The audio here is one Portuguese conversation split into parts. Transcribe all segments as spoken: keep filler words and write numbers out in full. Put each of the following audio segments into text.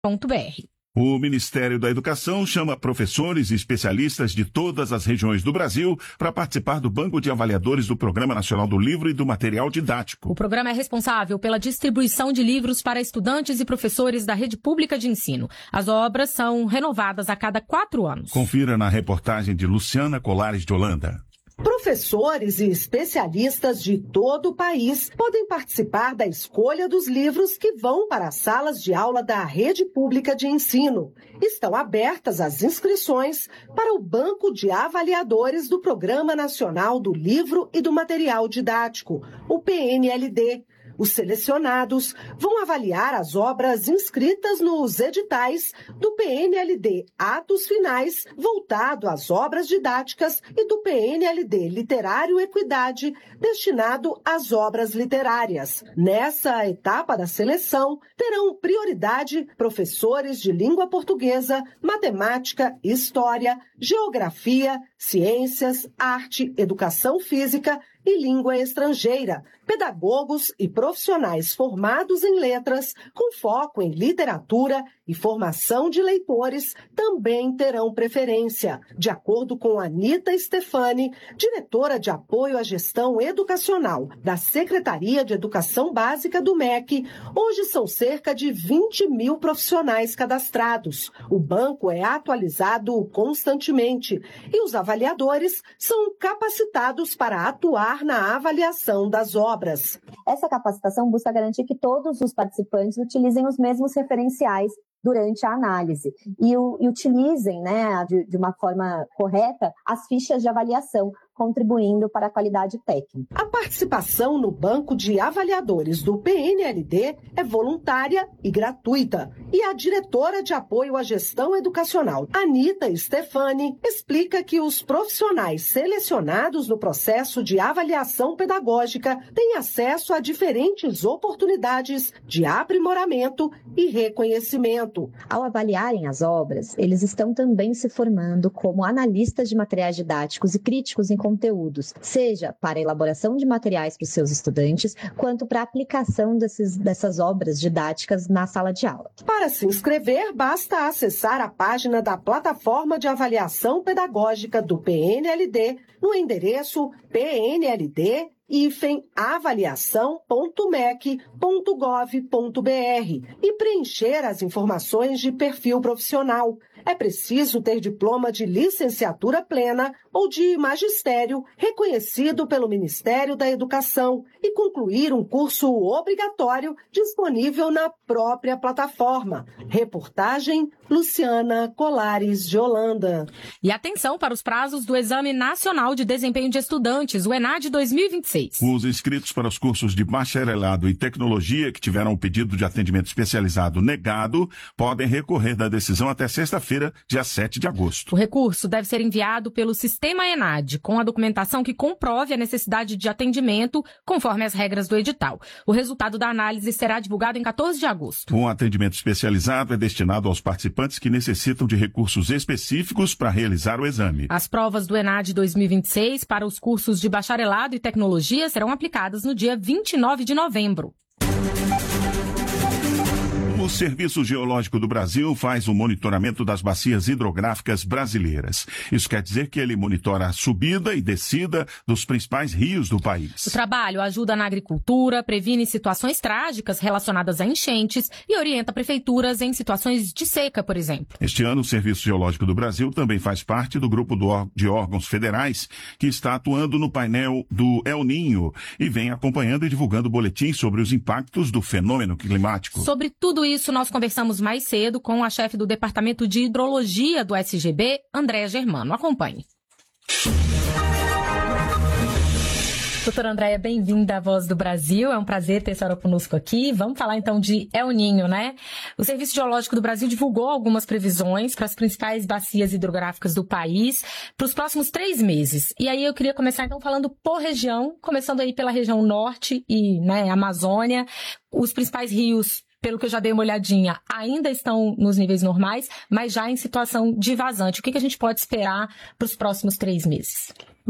ponto b r. O Ministério da Educação chama professores e especialistas de todas as regiões do Brasil para participar do Banco de Avaliadores do Programa Nacional do Livro e do Material Didático. O programa é responsável pela distribuição de livros para estudantes e professores da rede pública de ensino. As obras são renovadas a cada quatro anos. Confira na reportagem de Luciana Colares de Holanda. Professores e especialistas de todo o país podem participar da escolha dos livros que vão para as salas de aula da rede pública de ensino. Estão abertas as inscrições para o Banco de Avaliadores do Programa Nacional do Livro e do Material Didático, o P N L D. Os selecionados vão avaliar as obras inscritas nos editais do P N L D Atos Finais, voltado às obras didáticas, e do P N L D Literário Equidade, destinado às obras literárias. Nessa etapa da seleção, terão prioridade professores de língua portuguesa, matemática, história, geografia, ciências, arte, educação física e língua estrangeira, pedagogos e profissionais formados em letras, com foco em literatura e formação de leitores, também terão preferência. De acordo com Anita Stefani, diretora de apoio à gestão educacional da Secretaria de Educação Básica do M E C, hoje são cerca de vinte mil profissionais cadastrados. O banco é atualizado constantemente e os avaliadores são capacitados para atuar na avaliação das obras. Essa capacitação busca garantir que todos os participantes utilizem os mesmos referenciais durante a análise e, o, e utilizem, né, de, de uma forma correta as fichas de avaliação, contribuindo para a qualidade técnica. A participação no Banco de Avaliadores do P N L D é voluntária e gratuita. E a diretora de apoio à gestão educacional, Anita Stefani, explica que os profissionais selecionados no processo de avaliação pedagógica têm acesso a diferentes oportunidades de aprimoramento e reconhecimento. Ao avaliarem as obras, eles estão também se formando como analistas de materiais didáticos e críticos em conteúdos, seja para a elaboração de materiais para os seus estudantes, quanto para a aplicação desses, dessas obras didáticas na sala de aula. Para se inscrever, basta acessar a página da Plataforma de Avaliação Pedagógica do P N L D no endereço p n l d hífen avaliação ponto m e c ponto gov ponto b r e preencher as informações de perfil profissional. É preciso ter diploma de licenciatura plena ou de magistério reconhecido pelo Ministério da Educação e concluir um curso obrigatório disponível na própria plataforma. Reportagem Luciana Colares de Holanda. E atenção para os prazos do Exame Nacional de Desempenho de Estudantes, o ENAD dois mil e vinte e seis. Os inscritos para os cursos de bacharelado e tecnologia que tiveram o pedido de atendimento especializado negado podem recorrer da decisão até sexta-feira, dia sete de agosto. O recurso deve ser enviado pelo Sistema ENAD, com a documentação que comprove a necessidade de atendimento, conforme as regras do edital. O resultado da análise será divulgado em quatorze de agosto. Um atendimento especializado é destinado aos participantes que necessitam de recursos específicos para realizar o exame. As provas do ENAD dois mil e vinte e seis para os cursos de bacharelado e tecnologia serão aplicadas no dia vinte e nove de novembro. O Serviço Geológico do Brasil faz o monitoramento das bacias hidrográficas brasileiras. Isso quer dizer que ele monitora a subida e descida dos principais rios do país. O trabalho ajuda na agricultura, previne situações trágicas relacionadas a enchentes e orienta prefeituras em situações de seca, por exemplo. Este ano, o Serviço Geológico do Brasil também faz parte do grupo de órgãos federais que está atuando no painel do El Niño e vem acompanhando e divulgando boletins sobre os impactos do fenômeno climático. Sobre tudo isso, Isso nós conversamos mais cedo com a chefe do Departamento de Hidrologia do S G B, Andréa Germano. Acompanhe. Doutora Andréa, bem-vinda à Voz do Brasil. É um prazer ter a senhora conosco aqui. Vamos falar então de El Niño, né? O Serviço Geológico do Brasil divulgou algumas previsões para as principais bacias hidrográficas do país para os próximos três meses. E aí eu queria começar então falando por região, começando aí pela região norte e, né, Amazônia. Os principais rios, pelo que eu já dei uma olhadinha, ainda estão nos níveis normais, mas já em situação de vazante. O que, que a gente pode esperar para os próximos três meses?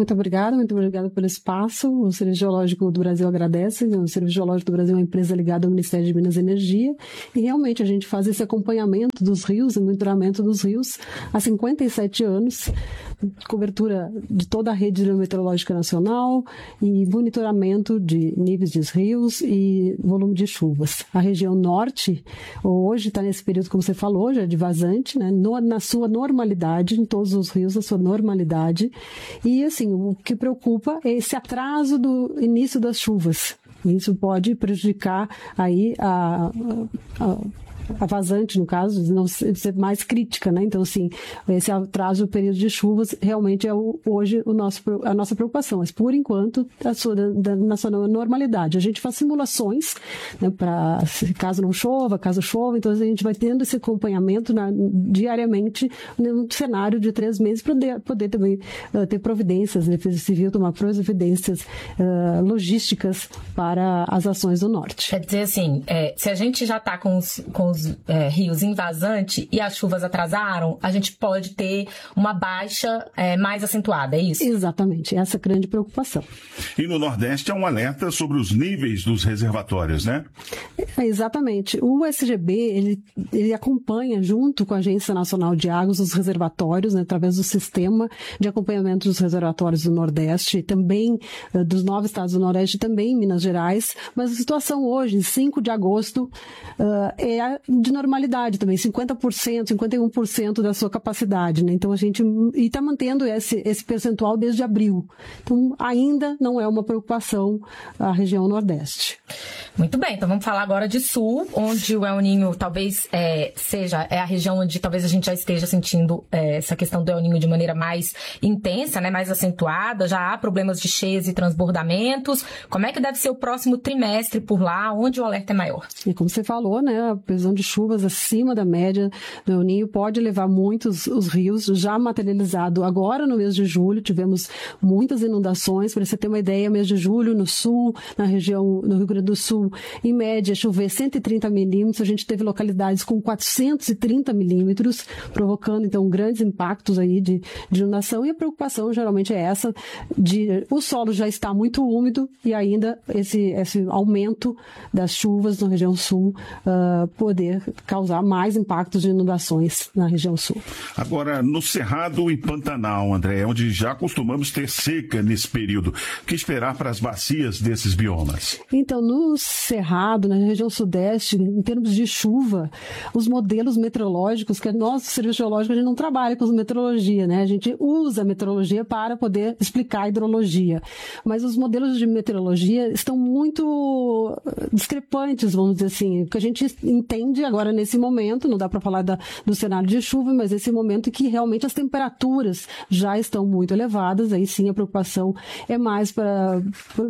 Muito obrigada, muito obrigada pelo espaço. O Serviço Geológico do Brasil agradece. O Serviço Geológico do Brasil é uma empresa ligada ao Ministério de Minas e Energia e realmente a gente faz esse acompanhamento dos rios, o monitoramento dos rios há cinquenta e sete anos, cobertura de toda a rede hidrometeorológica nacional e monitoramento de níveis de rios e volume de chuvas. A região norte hoje está nesse período, como você falou, já de vazante, né, no, na sua normalidade, em todos os rios, na sua normalidade. E assim, o que preocupa é esse atraso do início das chuvas. Isso pode prejudicar aí a, a, a vazante, no caso, não ser mais crítica, né? Então, assim, esse atraso do período de chuvas realmente é o, hoje o nosso, a nossa preocupação, mas por enquanto, a sua, da, na sua normalidade. A gente faz simulações, né, para caso não chova, caso chova, então a gente vai tendo esse acompanhamento na, diariamente no cenário de três meses para poder, poder também uh, ter providências, a Defesa Civil tomar providências uh, logísticas para as ações do norte. Quer dizer assim, é, se a gente já está com os, com os É, rios em vazante e as chuvas atrasaram, a gente pode ter uma baixa é, mais acentuada, é isso? Exatamente, essa é a grande preocupação. E no Nordeste há um alerta sobre os níveis dos reservatórios, né? É, exatamente. O U S G B, ele, ele acompanha junto com a Agência Nacional de Águas os reservatórios, né, através do sistema de acompanhamento dos reservatórios do Nordeste, também uh, dos nove estados do Nordeste, também em Minas Gerais, mas a situação hoje, em cinco de agosto, uh, é de normalidade também, cinquenta por cento, cinquenta e um por cento da sua capacidade, né? Então a gente e está mantendo esse, esse percentual desde abril. Então ainda não é uma preocupação a região Nordeste. Muito bem, então vamos falar agora de Sul, onde o El Niño talvez é, seja é a região onde talvez a gente já esteja sentindo é, essa questão do El Niño de maneira mais intensa, né, mais acentuada, já há problemas de cheias e transbordamentos. Como é que deve ser o próximo trimestre por lá, onde o alerta é maior? E como você falou, né, a previsão de chuvas acima da média do El Niño pode levar muitos os rios, já materializado agora no mês de julho, tivemos muitas inundações, para você ter uma ideia, mês de julho no sul, na região, no Rio Grande do Sul, em média, chover cento e trinta milímetros, a gente teve localidades com quatrocentos e trinta milímetros, provocando, então, grandes impactos aí de, de inundação, e a preocupação geralmente é essa, de o solo já está muito úmido e ainda esse, esse aumento das chuvas na região sul uh, poder causar mais impactos de inundações na região sul. Agora, no Cerrado e Pantanal, André, onde já costumamos ter seca nesse período, o que esperar para as bacias desses biomas? Então, no Cerrado, na região sudeste, em termos de chuva, os modelos meteorológicos, que nós, do Serviço Geológico, a gente não trabalha com meteorologia, né? A gente usa a meteorologia para poder explicar a hidrologia. Mas os modelos de meteorologia estão muito discrepantes, vamos dizer assim. O que a gente entende agora nesse momento, não dá para falar da, do cenário de chuva, mas esse momento em que realmente as temperaturas já estão muito elevadas, aí sim a preocupação é mais para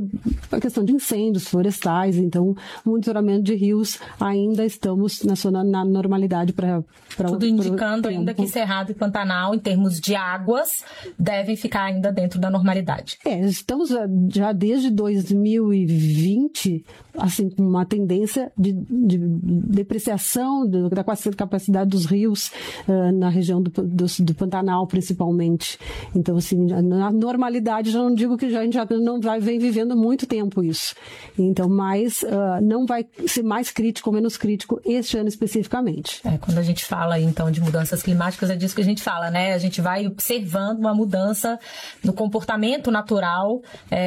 a questão de incêndios florestais. Então, o monitoramento de rios ainda estamos na sua na normalidade para tudo indicando ainda que Cerrado e Pantanal, em termos de águas, devem ficar ainda dentro da normalidade. É, estamos já desde dois mil e vinte, assim, com uma tendência de, de depreciação do, da capacidade dos rios uh, na região do, do, do Pantanal, principalmente. Então, assim, na normalidade, já não digo que já, a gente já não vai vem vivendo muito tempo isso. Então, mas uh, não vai ser mais crítico ou menos crítico este ano especificamente. É, quando a gente fala, então, de mudanças climáticas, é disso que a gente fala, né? A gente vai observando uma mudança no comportamento natural,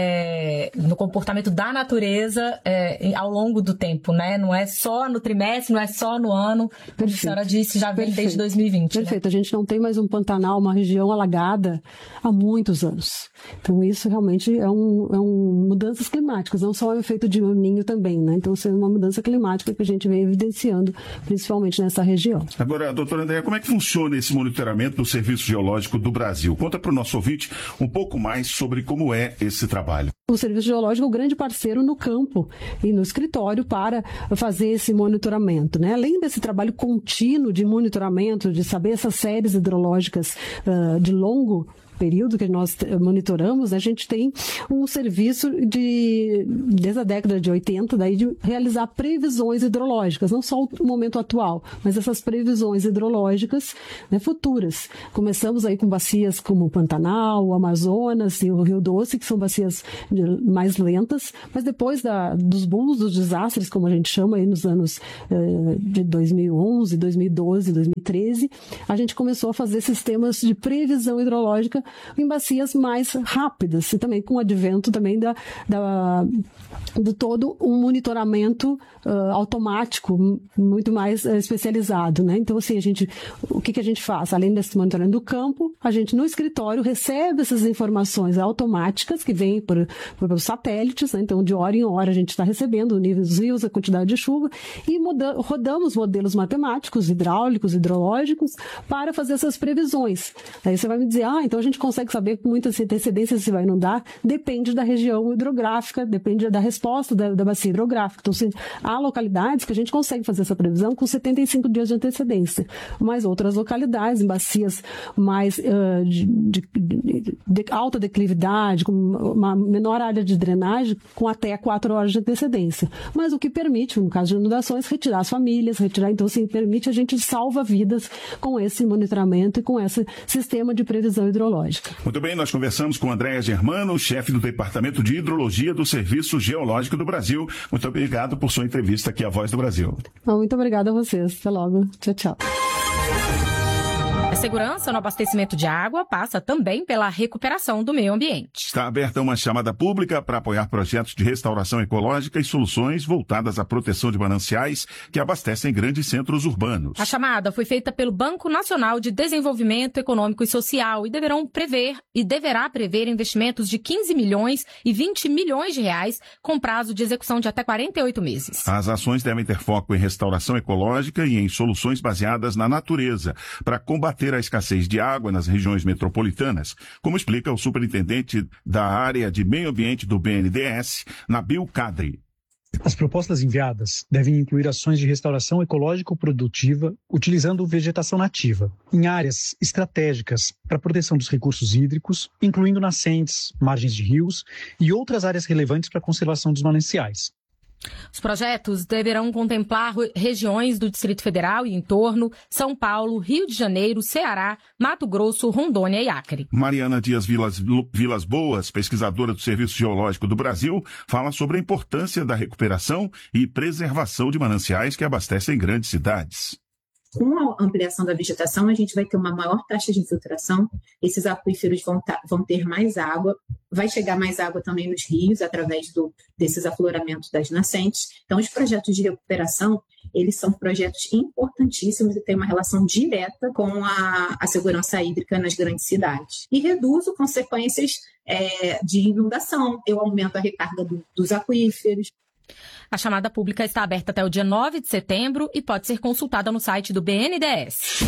é, no comportamento da natureza é, ao longo do tempo, né? Não é só no trimestre, não é só no ano. Como a senhora disse, já vem Perfeito. desde dois mil e vinte. Perfeito. Né? A gente não tem mais um Pantanal, uma região alagada há muitos anos. Então, isso realmente é um, é um mudanças climáticas, não só o efeito de El Niño também, né? Então, isso é uma mudança climática que a gente vem evidenciando, principalmente nessa região. Agora, doutora Andréa, como é que funciona esse monitoramento do Serviço Geológico do Brasil? Conta para o nosso ouvinte um pouco mais sobre como é esse trabalho. O Serviço Geológico é o grande parceiro no campo e no escritório para fazer esse monitoramento, né? Além desse trabalho contínuo de monitoramento, de saber essas séries hidrológicas uh, de longo período que nós monitoramos, a gente tem um serviço de, desde a década de oitenta, daí de realizar previsões hidrológicas, não só o momento atual, mas essas previsões hidrológicas, né, futuras. Começamos aí com bacias como o Pantanal, o Amazonas e o Rio Doce, que são bacias mais lentas, mas depois da, dos booms, dos desastres, como a gente chama aí nos anos eh, de dois mil e onze, dois mil e doze, dois mil e treze, a gente começou a fazer sistemas de previsão hidrológica em bacias mais rápidas e também com o advento também da, da, de todo um monitoramento uh, automático muito mais uh, especializado, né? Então, assim, a gente, o que, que a gente faz? Além desse monitoramento do campo, a gente no escritório recebe essas informações automáticas que vêm por, por, por satélites, né? Então, de hora em hora a gente está recebendo o nível dos rios, a quantidade de chuva e muda, rodamos modelos matemáticos, hidráulicos, hidrológicos para fazer essas previsões. Aí você vai me dizer, ah, então a gente consegue saber com muita antecedência se vai inundar? Depende da região hidrográfica, depende da resposta da, da bacia hidrográfica. Então, se, há localidades que a gente consegue fazer essa previsão com setenta e cinco dias de antecedência, mas outras localidades, em bacias mais uh, de, de, de, de alta declividade, com uma menor área de drenagem, com até quatro horas de antecedência. Mas o que permite, no caso de inundações, retirar as famílias, retirar, então, assim, permite a gente salva vidas com esse monitoramento e com esse sistema de previsão hidrológica. Muito bem, nós conversamos com Andréa Germano, chefe do Departamento de Hidrologia do Serviço Geológico do Brasil. Muito obrigado por sua entrevista aqui à Voz do Brasil. Muito obrigada a vocês. Até logo. Tchau, tchau. A segurança no abastecimento de água passa também pela recuperação do meio ambiente. Está aberta uma chamada pública para apoiar projetos de restauração ecológica e soluções voltadas à proteção de mananciais que abastecem grandes centros urbanos. A chamada foi feita pelo Banco Nacional de Desenvolvimento Econômico e Social e deverão prever e deverá prever investimentos de quinze milhões e vinte milhões de reais com prazo de execução de até quarenta e oito meses. As ações devem ter foco em restauração ecológica e em soluções baseadas na natureza para combater a escassez de água nas regiões metropolitanas, como explica o superintendente da área de meio ambiente do B N D E S, Nabil Kadri. As propostas enviadas devem incluir ações de restauração ecológico-produtiva utilizando vegetação nativa, em áreas estratégicas para a proteção dos recursos hídricos, incluindo nascentes, margens de rios e outras áreas relevantes para a conservação dos mananciais. Os projetos deverão contemplar regiões do Distrito Federal e entorno, São Paulo, Rio de Janeiro, Ceará, Mato Grosso, Rondônia e Acre. Mariana Dias Vilas, Vilas Boas, pesquisadora do Serviço Geológico do Brasil, fala sobre a importância da recuperação e preservação de mananciais que abastecem grandes cidades. Com a ampliação da vegetação, a gente vai ter uma maior taxa de infiltração, esses aquíferos vão, ta, vão ter mais água, vai chegar mais água também nos rios, através do, desses afloramentos das nascentes. Então, os projetos de recuperação, eles são projetos importantíssimos e têm uma relação direta com a, a segurança hídrica nas grandes cidades. E reduzo consequências é, de inundação, eu aumento a recarga do, dos aquíferos. A chamada pública está aberta até o dia nove de setembro e pode ser consultada no site do B N D E S.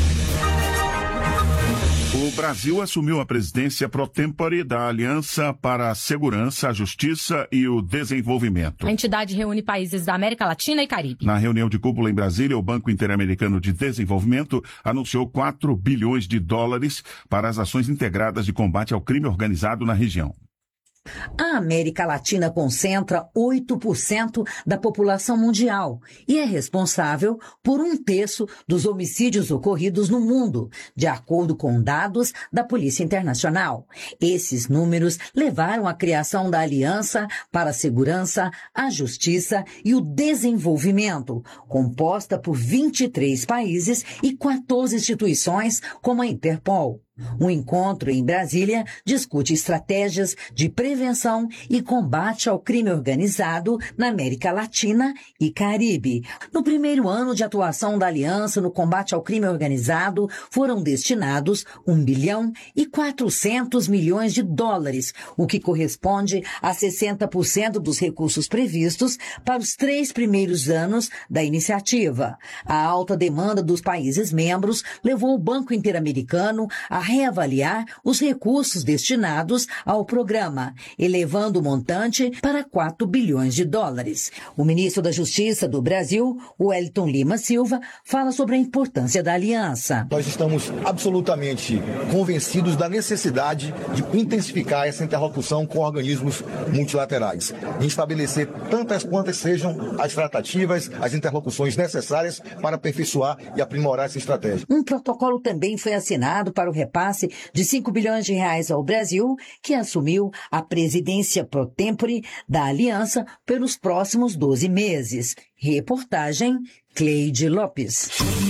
O Brasil assumiu a presidência pro tempore da Aliança para a Segurança, a Justiça e o Desenvolvimento. A entidade reúne países da América Latina e Caribe. Na reunião de cúpula em Brasília, o Banco Interamericano de Desenvolvimento anunciou quatro bilhões de dólares para as ações integradas de combate ao crime organizado na região. A América Latina concentra oito por cento da população mundial e é responsável por um terço dos homicídios ocorridos no mundo, de acordo com dados da Polícia Internacional. Esses números levaram à criação da Aliança para a Segurança, a Justiça e o Desenvolvimento, composta por vinte e três países e quatorze instituições, como a Interpol. Um encontro em Brasília discute estratégias de prevenção e combate ao crime organizado na América Latina e Caribe. No primeiro ano de atuação da Aliança no combate ao crime organizado, foram destinados um bilhão e quatrocentos milhões de dólares, o que corresponde a sessenta por cento dos recursos previstos para os três primeiros anos da iniciativa. A alta demanda dos países membros levou o Banco Interamericano a reavaliar os recursos destinados ao programa, elevando o montante para quatro bilhões de dólares. O ministro da Justiça do Brasil, Wellington Lima Silva, fala sobre a importância da aliança. Nós estamos absolutamente convencidos da necessidade de intensificar essa interlocução com organismos multilaterais, de estabelecer tantas quantas sejam as tratativas, as interlocuções necessárias para aperfeiçoar e aprimorar essa estratégia. Um protocolo também foi assinado para o repasse de cinco bilhões de reais ao Brasil, que assumiu a presidência pro tempore da aliança pelos próximos doze meses. Reportagem Cleide Lopes.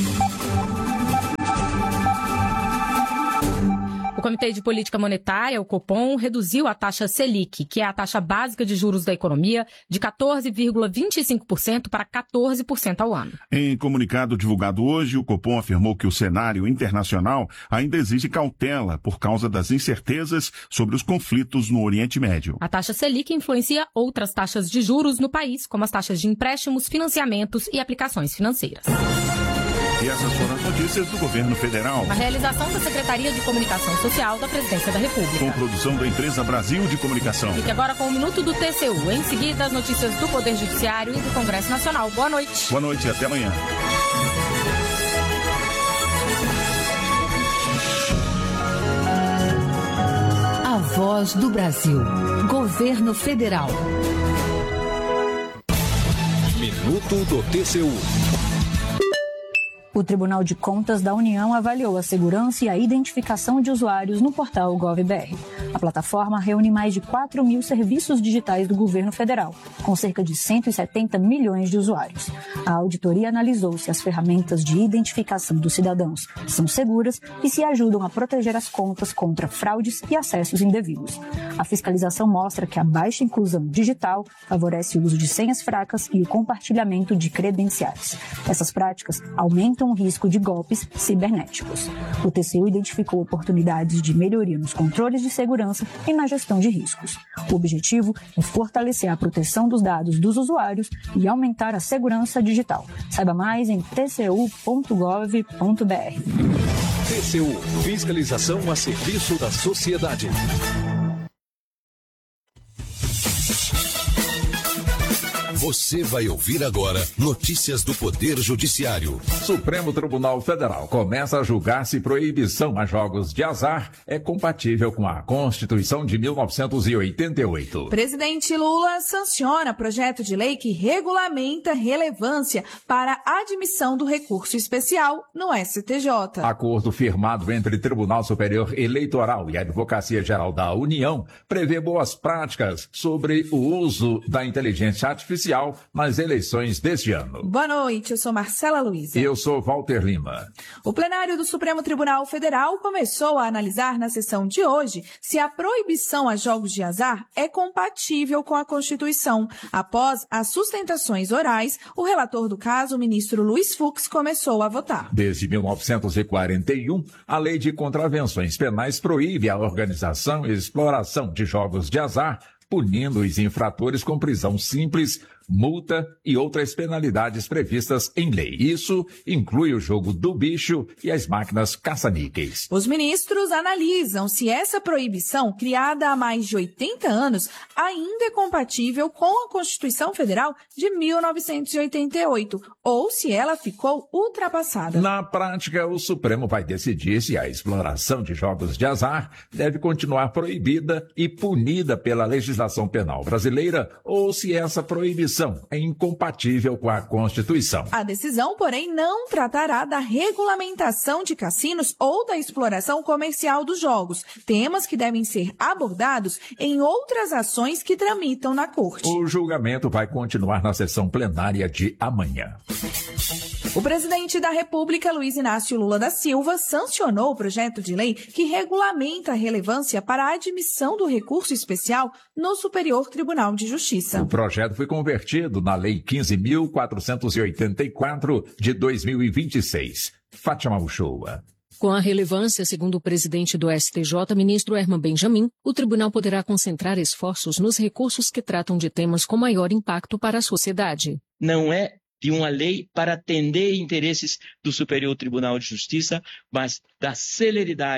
O Comitê de Política Monetária, o Copom, reduziu a taxa Selic, que é a taxa básica de juros da economia, de quatorze vírgula vinte e cinco por cento para quatorze por cento ao ano. Em comunicado divulgado hoje, o Copom afirmou que o cenário internacional ainda exige cautela por causa das incertezas sobre os conflitos no Oriente Médio. A taxa Selic influencia outras taxas de juros no país, como as taxas de empréstimos, financiamentos e aplicações financeiras. E essas foram as notícias do governo federal. A realização da Secretaria de Comunicação Social da Presidência da República. Com produção da empresa Brasil de Comunicação. Fique agora com o Minuto do T C U. Em seguida, as notícias do Poder Judiciário e do Congresso Nacional. Boa noite. Boa noite e até amanhã. A Voz do Brasil. Governo Federal. Minuto do T C U. O Tribunal de Contas da União avaliou a segurança e a identificação de usuários no portal GovBR. A plataforma reúne mais de quatro mil serviços digitais do governo federal, com cerca de cento e setenta milhões de usuários. A auditoria analisou se as ferramentas de identificação dos cidadãos são seguras e se ajudam a proteger as contas contra fraudes e acessos indevidos. A fiscalização mostra que a baixa inclusão digital favorece o uso de senhas fracas e o compartilhamento de credenciais. Essas práticas aumentam o risco de golpes cibernéticos. O T C U identificou oportunidades de melhoria nos controles de segurança e na gestão de riscos. O objetivo é fortalecer a proteção dos dados dos usuários e aumentar a segurança digital. Saiba mais em t c u ponto gov ponto b r. T C U, fiscalização a serviço da sociedade. Você vai ouvir agora notícias do Poder Judiciário. Supremo Tribunal Federal começa a julgar se proibição a jogos de azar é compatível com a Constituição de mil novecentos e oitenta e oito. Presidente Lula sanciona projeto de lei que regulamenta relevância para a admissão do recurso especial no S T J. Acordo firmado entre Tribunal Superior Eleitoral e a Advocacia Geral da União prevê boas práticas sobre o uso da inteligência artificial nas eleições deste ano. Boa noite, eu sou Marcela Luiza. E eu sou Walter Lima. O plenário do Supremo Tribunal Federal começou a analisar na sessão de hoje se a proibição a jogos de azar é compatível com a Constituição. Após as sustentações orais, o relator do caso, o ministro Luiz Fux, começou a votar. Desde mil novecentos e quarenta e um, a Lei de Contravenções Penais proíbe a organização e exploração de jogos de azar, punindo os infratores com prisão simples, multa e outras penalidades previstas em lei. Isso inclui o jogo do bicho e as máquinas caça-níqueis. Os ministros analisam se essa proibição, criada há mais de oitenta anos, ainda é compatível com a Constituição Federal de mil novecentos e oitenta e oito, ou se ela ficou ultrapassada. Na prática, o Supremo vai decidir se a exploração de jogos de azar deve continuar proibida e punida pela legislação penal brasileira, ou se essa proibição é incompatível com a Constituição. A decisão, porém, não tratará da regulamentação de cassinos ou da exploração comercial dos jogos, temas que devem ser abordados em outras ações que tramitam na Corte. O julgamento vai continuar na sessão plenária de amanhã. O presidente da República, Luiz Inácio Lula da Silva, sancionou o projeto de lei que regulamenta a relevância para a admissão do recurso especial no Superior Tribunal de Justiça. O projeto foi convertido na Lei quinze mil quatrocentos e oitenta e quatro de dois mil e vinte e seis. Fátima Uchoa. Com a relevância, segundo o presidente do S T J, ministro Herman Benjamin, o tribunal poderá concentrar esforços nos recursos que tratam de temas com maior impacto para a sociedade. Não é de uma lei para atender interesses do Superior Tribunal de Justiça, mas da celeridade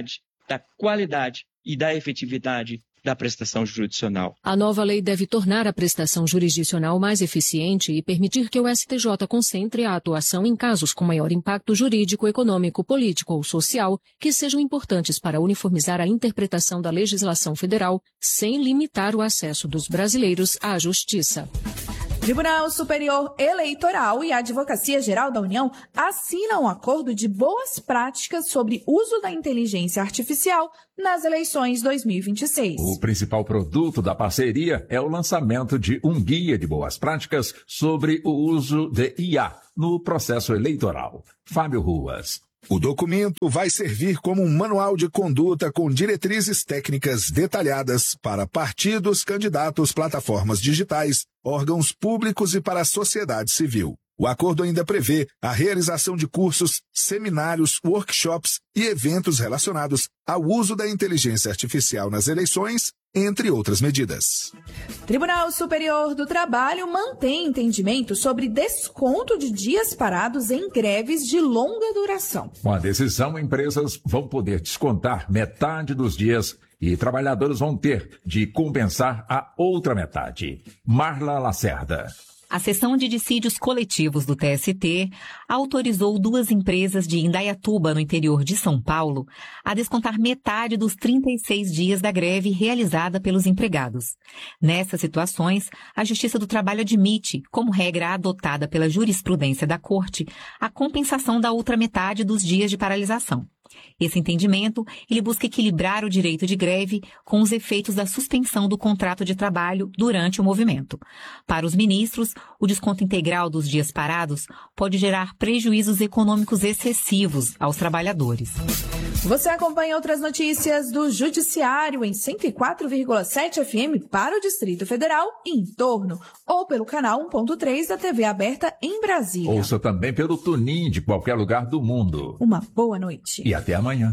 da qualidade e da efetividade da prestação jurisdicional. A nova lei deve tornar a prestação jurisdicional mais eficiente e permitir que o S T J concentre a atuação em casos com maior impacto jurídico, econômico, político ou social que sejam importantes para uniformizar a interpretação da legislação federal sem limitar o acesso dos brasileiros à justiça. Tribunal Superior Eleitoral e a Advocacia Geral da União assinam um acordo de boas práticas sobre uso da inteligência artificial nas eleições dois mil e vinte e seis. O principal produto da parceria é o lançamento de um guia de boas práticas sobre o uso de I A no processo eleitoral. Fábio Ruas. O documento vai servir como um manual de conduta com diretrizes técnicas detalhadas para partidos, candidatos, plataformas digitais, órgãos públicos e para a sociedade civil. O acordo ainda prevê a realização de cursos, seminários, workshops e eventos relacionados ao uso da inteligência artificial nas eleições, entre outras medidas. Tribunal Superior do Trabalho mantém entendimento sobre desconto de dias parados em greves de longa duração. Com a decisão, empresas vão poder descontar metade dos dias e trabalhadores vão ter de compensar a outra metade. Marla Lacerda. A Seção de Dissídios Coletivos do T S T autorizou duas empresas de Indaiatuba, no interior de São Paulo, a descontar metade dos trinta e seis dias da greve realizada pelos empregados. Nessas situações, a Justiça do Trabalho admite, como regra adotada pela jurisprudência da Corte, a compensação da outra metade dos dias de paralisação. Esse entendimento, ele busca equilibrar o direito de greve com os efeitos da suspensão do contrato de trabalho durante o movimento. Para os ministros, o desconto integral dos dias parados pode gerar prejuízos econômicos excessivos aos trabalhadores. Você acompanha outras notícias do Judiciário em cento e quatro vírgula sete F M para o Distrito Federal e em torno, ou pelo canal um ponto três da T V aberta em Brasília. Ouça também pelo Tunin de qualquer lugar do mundo. Uma boa noite. E até amanhã.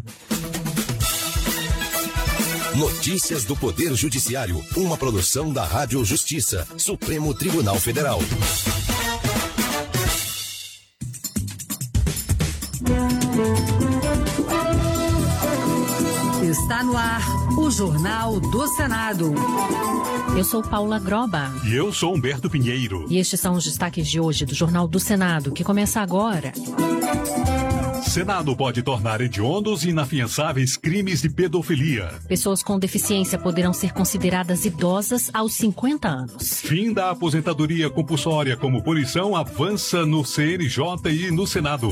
Notícias do Poder Judiciário, uma produção da Rádio Justiça, Supremo Tribunal Federal. Está no ar o Jornal do Senado. Eu sou Paula Groba. E eu sou Humberto Pinheiro. E estes são os destaques de hoje do Jornal do Senado, que começa agora. Senado pode tornar hediondos e inafiançáveis crimes de pedofilia. Pessoas com deficiência poderão ser consideradas idosas aos cinquenta anos. Fim da aposentadoria compulsória como punição avança no C N J e no Senado.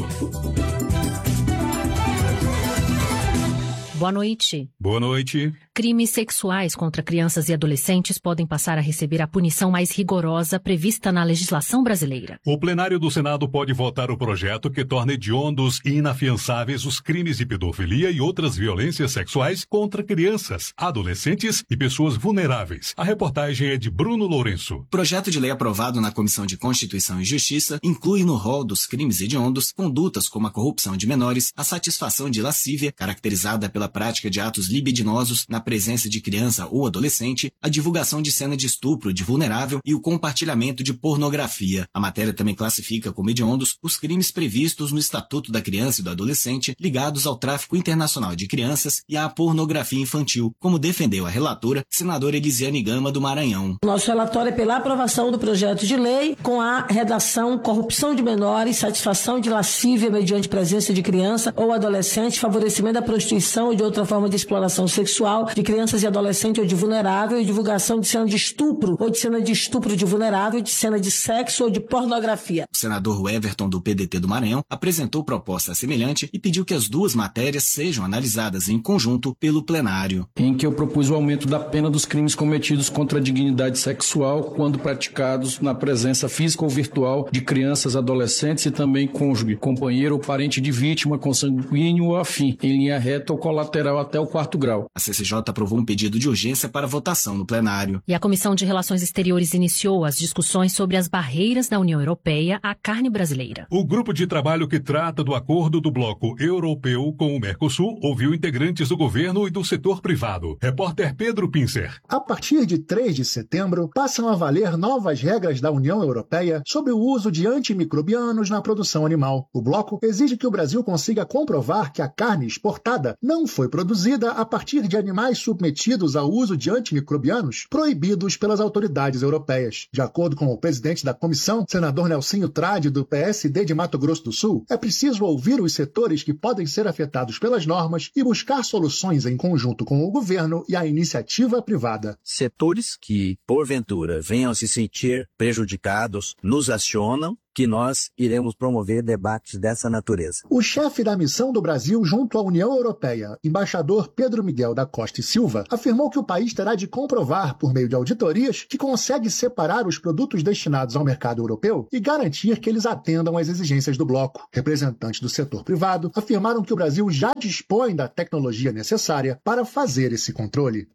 Boa noite. Boa noite. Crimes sexuais contra crianças e adolescentes podem passar a receber a punição mais rigorosa prevista na legislação brasileira. O plenário do Senado pode votar o projeto que torna hediondos e inafiançáveis os crimes de pedofilia e outras violências sexuais contra crianças, adolescentes e pessoas vulneráveis. A reportagem é de Bruno Lourenço. Projeto de lei aprovado na Comissão de Constituição e Justiça inclui no rol dos crimes hediondos condutas como a corrupção de menores, a satisfação de lascívia, caracterizada pela prática de atos libidinosos na presença de criança ou adolescente, a divulgação de cena de estupro de vulnerável e o compartilhamento de pornografia. A matéria também classifica como hediondos os crimes previstos no Estatuto da Criança e do Adolescente ligados ao tráfico internacional de crianças e à pornografia infantil, como defendeu a relatora, senadora Elisiane Gama do Maranhão. Nosso relatório é pela aprovação do projeto de lei com a redação corrupção de menores, satisfação de lascívia mediante presença de criança ou adolescente, favorecimento da prostituição ou de outra forma de exploração sexual de crianças e adolescentes ou de vulnerável e divulgação de cena de estupro ou de cena de estupro de vulnerável, de cena de sexo ou de pornografia. O senador Everton do P D T do Maranhão apresentou proposta semelhante e pediu que as duas matérias sejam analisadas em conjunto pelo plenário. Em que eu propus o aumento da pena dos crimes cometidos contra a dignidade sexual quando praticados na presença física ou virtual de crianças, adolescentes e também cônjuge, companheiro ou parente de vítima, consanguíneo ou afim, em linha reta ou colateral até o quarto grau. A C C J J aprovou um pedido de urgência para votação no plenário. E a Comissão de Relações Exteriores iniciou as discussões sobre as barreiras da União Europeia à carne brasileira. O grupo de trabalho que trata do acordo do bloco europeu com o Mercosul ouviu integrantes do governo e do setor privado. Repórter Pedro Pincer. A partir de três de setembro, passam a valer novas regras da União Europeia sobre o uso de antimicrobianos na produção animal. O bloco exige que o Brasil consiga comprovar que a carne exportada não foi produzida a partir de animais submetidos ao uso de antimicrobianos proibidos pelas autoridades europeias. De acordo com o presidente da comissão, senador Nelsinho Trade, do P S D de Mato Grosso do Sul, é preciso ouvir os setores que podem ser afetados pelas normas e buscar soluções em conjunto com o governo e a iniciativa privada. Setores que, porventura, venham a se sentir prejudicados, nos acionam, que nós iremos promover debates dessa natureza. O chefe da missão do Brasil junto à União Europeia, embaixador Pedro Miguel da Costa e Silva, afirmou que o país terá de comprovar, por meio de auditorias, que consegue separar os produtos destinados ao mercado europeu e garantir que eles atendam às exigências do bloco. Representantes do setor privado afirmaram que o Brasil já dispõe da tecnologia necessária para fazer esse controle.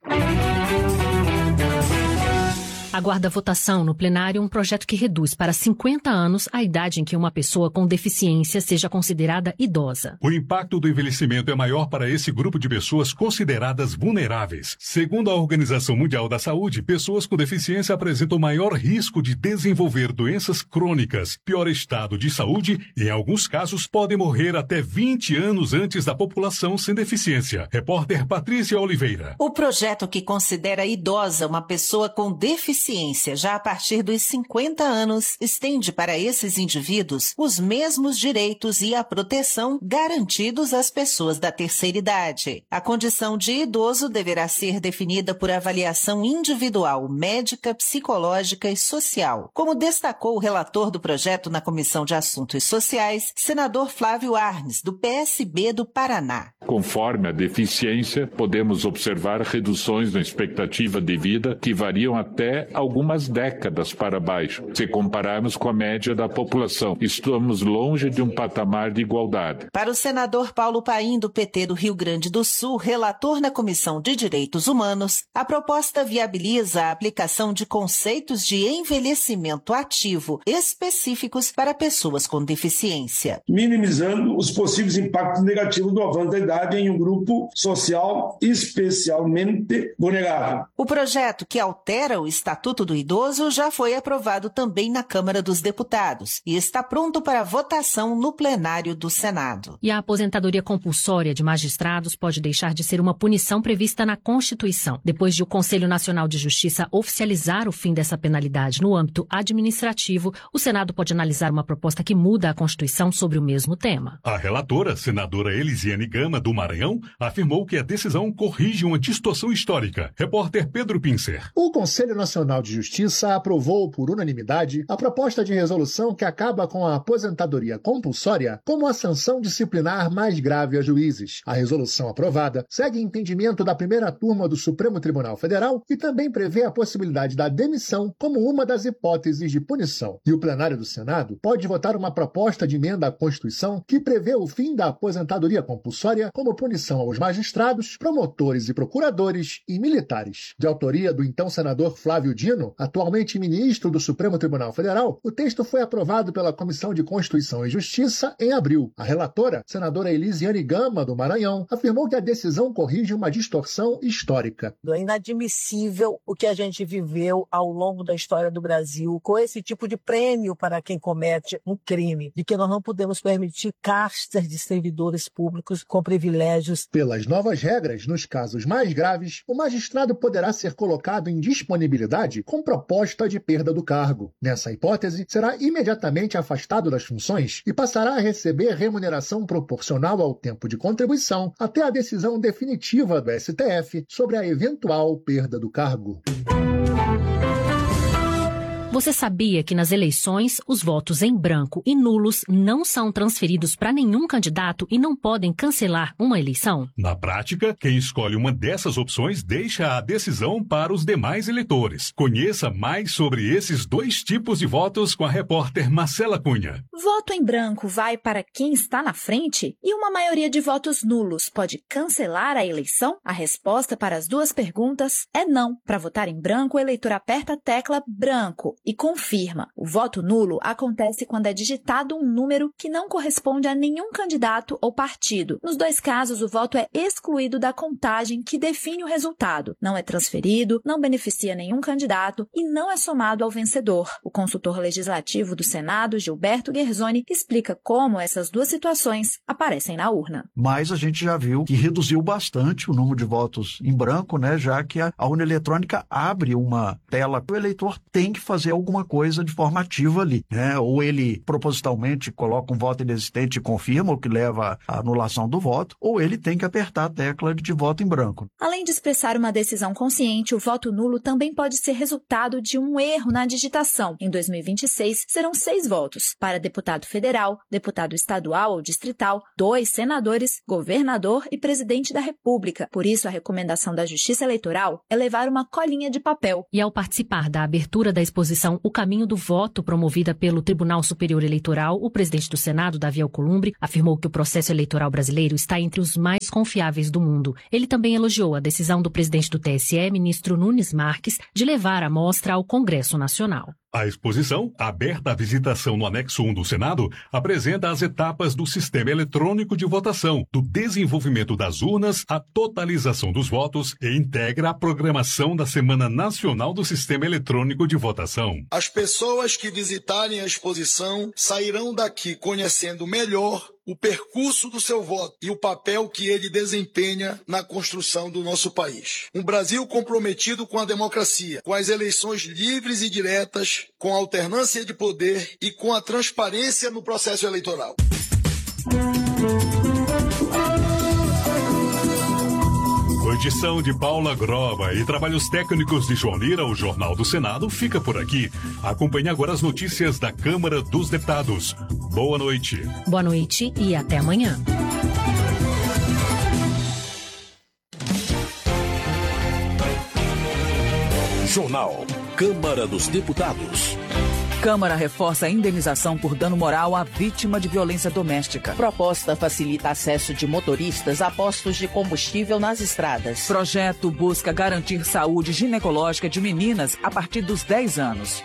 Aguarda votação no plenário um projeto que reduz para cinquenta anos a idade em que uma pessoa com deficiência seja considerada idosa. O impacto do envelhecimento é maior para esse grupo de pessoas consideradas vulneráveis. Segundo a Organização Mundial da Saúde, pessoas com deficiência apresentam maior risco de desenvolver doenças crônicas, pior estado de saúde e, em alguns casos, podem morrer até vinte anos antes da população sem deficiência. Repórter Patrícia Oliveira. O projeto que considera idosa uma pessoa com deficiência já a partir dos cinquenta anos, estende para esses indivíduos os mesmos direitos e a proteção garantidos às pessoas da terceira idade. A condição de idoso deverá ser definida por avaliação individual, médica, psicológica e social. Como destacou o relator do projeto na Comissão de Assuntos Sociais, senador Flávio Arnes, do P S B do Paraná. Conforme a deficiência, podemos observar reduções na expectativa de vida que variam até algumas décadas para baixo. Se compararmos com a média da população, estamos longe de um patamar de igualdade. Para o senador Paulo Paim, do P T do Rio Grande do Sul, relator na Comissão de Direitos Humanos, a proposta viabiliza a aplicação de conceitos de envelhecimento ativo específicos para pessoas com deficiência. Minimizando os possíveis impactos negativos do avanço da idade em um grupo social especialmente vulnerável. O projeto, que altera o Estatuto do Idoso, já foi aprovado também na Câmara dos Deputados e está pronto para votação no plenário do Senado. E a aposentadoria compulsória de magistrados pode deixar de ser uma punição prevista na Constituição. Depois de o Conselho Nacional de Justiça oficializar o fim dessa penalidade no âmbito administrativo, o Senado pode analisar uma proposta que muda a Constituição sobre o mesmo tema. A relatora, senadora Elisiane Gama, do Maranhão, afirmou que a decisão corrige uma distorção histórica. Repórter Pedro Pincer. O Conselho Nacional de Justiça aprovou por unanimidade a proposta de resolução que acaba com a aposentadoria compulsória como a sanção disciplinar mais grave a juízes. A resolução aprovada segue entendimento da primeira turma do Supremo Tribunal Federal e também prevê a possibilidade da demissão como uma das hipóteses de punição. E o plenário do Senado pode votar uma proposta de emenda à Constituição que prevê o fim da aposentadoria compulsória como punição aos magistrados, promotores e procuradores e militares. De autoria do então senador Flávio Dino, atualmente ministro do Supremo Tribunal Federal, o texto foi aprovado pela Comissão de Constituição e Justiça em abril. A relatora, senadora Elisiane Gama, do Maranhão, afirmou que a decisão corrige uma distorção histórica. É inadmissível o que a gente viveu ao longo da história do Brasil com esse tipo de prêmio para quem comete um crime, de que nós não podemos permitir castas de servidores públicos com privilégios. Pelas novas regras, nos casos mais graves, o magistrado poderá ser colocado em disponibilidade com proposta de perda do cargo. Nessa hipótese, será imediatamente afastado das funções e passará a receber remuneração proporcional ao tempo de contribuição até a decisão definitiva do S T F sobre a eventual perda do cargo. Você sabia que nas eleições, os votos em branco e nulos não são transferidos para nenhum candidato e não podem cancelar uma eleição? Na prática, quem escolhe uma dessas opções deixa a decisão para os demais eleitores. Conheça mais sobre esses dois tipos de votos com a repórter Marcela Cunha. Voto em branco vai para quem está na frente? E uma maioria de votos nulos pode cancelar a eleição? A resposta para as duas perguntas é não. Para votar em branco, o eleitor aperta a tecla branco e confirma. O voto nulo acontece quando é digitado um número que não corresponde a nenhum candidato ou partido. Nos dois casos, o voto é excluído da contagem que define o resultado. Não é transferido, não beneficia nenhum candidato e não é somado ao vencedor. O consultor legislativo do Senado, Gilberto Guerzoni, explica como essas duas situações aparecem na urna. Mas a gente já viu que reduziu bastante o número de votos em branco, né, já que a, a urna eletrônica abre uma tela. O eleitor tem que fazer alguma coisa de forma ativa ali, né? Ou ele propositalmente coloca um voto inexistente e confirma, o que leva à anulação do voto, ou ele tem que apertar a tecla de voto em branco. Além de expressar uma decisão consciente, o voto nulo também pode ser resultado de um erro na digitação. Em dois mil e vinte e seis, serão seis votos para deputado federal, deputado estadual ou distrital, dois senadores, governador e presidente da República. Por isso, a recomendação da Justiça Eleitoral é levar uma colinha de papel. E ao participar da abertura da exposição O Caminho do Voto, promovida pelo Tribunal Superior Eleitoral, o presidente do Senado, Davi Alcolumbre, afirmou que o processo eleitoral brasileiro está entre os mais confiáveis do mundo. Ele também elogiou a decisão do presidente do T S E, ministro Nunes Marques, de levar a mostra ao Congresso Nacional. A exposição, aberta à visitação no anexo um do Senado, apresenta as etapas do sistema eletrônico de votação, do desenvolvimento das urnas à totalização dos votos e integra a programação da Semana Nacional do Sistema Eletrônico de Votação. As pessoas que visitarem a exposição sairão daqui conhecendo melhor o percurso do seu voto e o papel que ele desempenha na construção do nosso país. Um Brasil comprometido com a democracia, com as eleições livres e diretas, com a alternância de poder e com a transparência no processo eleitoral. Com edição de Paula Groba e trabalhos técnicos de João Lira, o Jornal do Senado fica por aqui. Acompanhe agora as notícias da Câmara dos Deputados. Boa noite. Boa noite e até amanhã. Jornal Câmara dos Deputados. Câmara reforça a indenização por dano moral à vítima de violência doméstica. Proposta facilita acesso de motoristas a postos de combustível nas estradas. Projeto busca garantir saúde ginecológica de meninas a partir dos dez anos.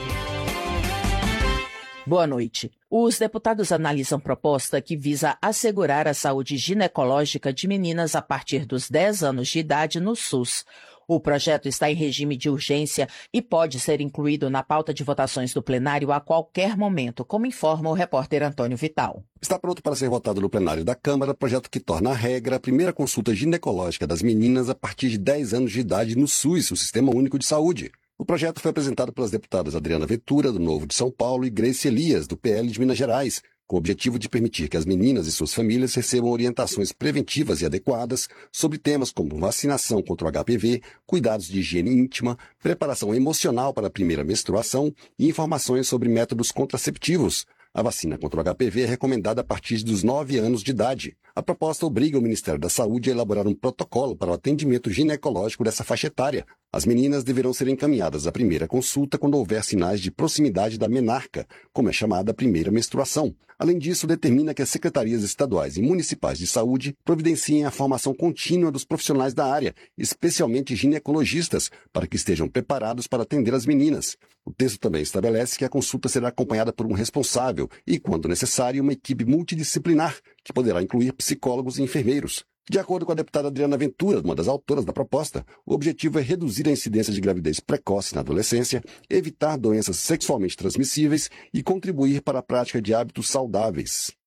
Boa noite. Os deputados analisam proposta que visa assegurar a saúde ginecológica de meninas a partir dos dez anos de idade no SUS. O projeto está em regime de urgência e pode ser incluído na pauta de votações do plenário a qualquer momento, como informa o repórter Antônio Vital. Está pronto para ser votado no plenário da Câmara, projeto que torna a regra a primeira consulta ginecológica das meninas a partir de dez anos de idade no SUS, o Sistema Único de Saúde. O projeto foi apresentado pelas deputadas Adriana Ventura, do Novo de São Paulo, e Grace Elias, do P L de Minas Gerais, com o objetivo de permitir que as meninas e suas famílias recebam orientações preventivas e adequadas sobre temas como vacinação contra o H P V, cuidados de higiene íntima, preparação emocional para a primeira menstruação e informações sobre métodos contraceptivos. A vacina contra o H P V é recomendada a partir dos nove anos de idade. A proposta obriga o Ministério da Saúde a elaborar um protocolo para o atendimento ginecológico dessa faixa etária. As meninas deverão ser encaminhadas à primeira consulta quando houver sinais de proximidade da menarca, como é chamada a primeira menstruação. Além disso, determina que as secretarias estaduais e municipais de saúde providenciem a formação contínua dos profissionais da área, especialmente ginecologistas, para que estejam preparados para atender as meninas. O texto também estabelece que a consulta será acompanhada por um responsável e, quando necessário, uma equipe multidisciplinar, que poderá incluir psicólogos e enfermeiros. De acordo com a deputada Adriana Ventura, uma das autoras da proposta, o objetivo é reduzir a incidência de gravidez precoce na adolescência, evitar doenças sexualmente transmissíveis e contribuir para a prática de hábitos saudáveis.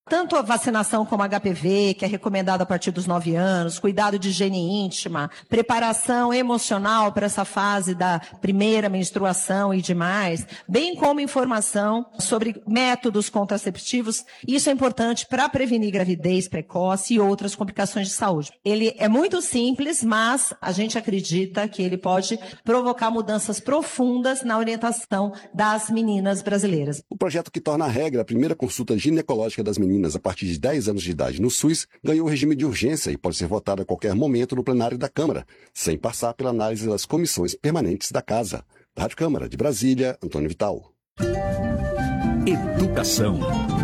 Tanto a vacinação como a H P V, que é recomendada a partir dos nove anos, cuidado de higiene íntima, preparação emocional para essa fase da primeira menstruação e demais, bem como informação sobre métodos contraceptivos. Isso é importante para prevenir gravidez precoce e outras complicações de saúde. Ele é muito simples, mas a gente acredita que ele pode provocar mudanças profundas na orientação das meninas brasileiras. O projeto que torna a regra a primeira consulta ginecológica das meninas a partir de dez anos de idade no SUS ganhou regime de urgência e pode ser votado a qualquer momento no plenário da Câmara, sem passar pela análise das comissões permanentes da Casa. Da Rádio Câmara de Brasília, Antônio Vital. Educação.